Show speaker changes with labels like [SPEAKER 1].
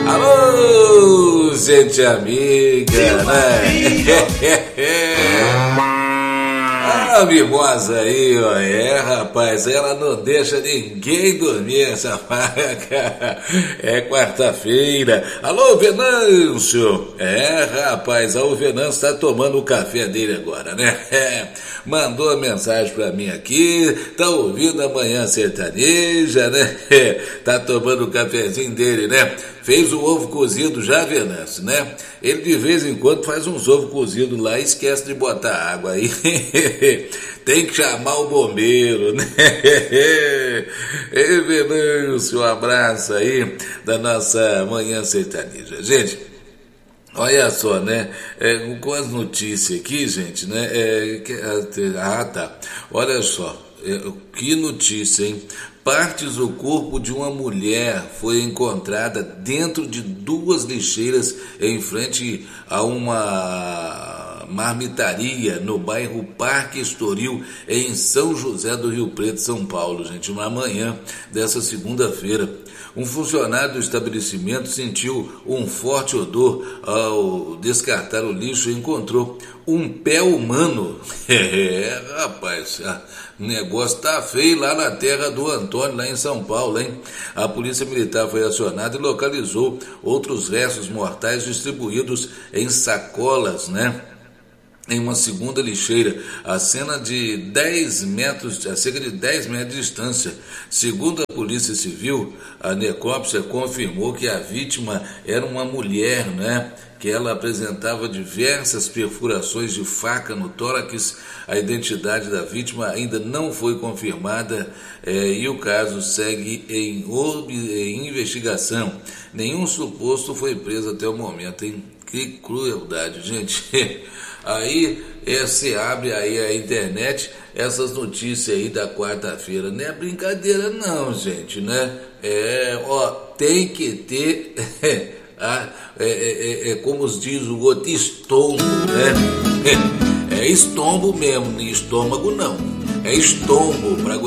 [SPEAKER 1] Alô, gente amiga, né? A mimosa aí, ó, rapaz, ela não deixa ninguém dormir, essa faca. É quarta-feira. Alô, Venâncio. Rapaz, o Venâncio tá tomando o café dele agora, né? Mandou a mensagem pra mim aqui, tá ouvindo a Manhã Sertaneja, né? Tá tomando o cafezinho dele, né? Fez o ovo cozido já, Venâncio, né? Ele de vez em quando faz uns ovos cozidos lá e esquece de botar água aí. Tem que chamar o bombeiro, né? Ei, Venâncio, um abraço aí da nossa Manhã Sertaneja. Gente, olha só, né? Com as notícias aqui, gente, né? Tá. Olha só, que notícia, hein? Partes do corpo de uma mulher foi encontrada dentro de 2 lixeiras em frente a uma marmitaria no bairro Parque Estoril, em São José do Rio Preto, São Paulo, gente, na manhã dessa segunda-feira. Um funcionário do estabelecimento sentiu um forte odor ao descartar o lixo e encontrou um pé humano. Rapaz, o negócio tá feio lá na terra do Antônio, lá em São Paulo, hein? A polícia militar foi acionada e localizou outros restos mortais distribuídos em sacolas, né? Em uma segunda lixeira, a cerca de 10 metros de distância. Segundo a Polícia Civil, a necrópsia confirmou que a vítima era uma mulher, né? Que ela apresentava diversas perfurações de faca no tórax. A identidade da vítima ainda não foi confirmada e o caso segue em investigação. Nenhum suposto foi preso até o momento, hein? Que crueldade, gente. Aí você abre aí a internet, essas notícias aí da quarta-feira. Não é brincadeira não, gente, né? Tem que ter, como diz o outro, estômago, né? É estombo mesmo, nem estômago não. É estômago para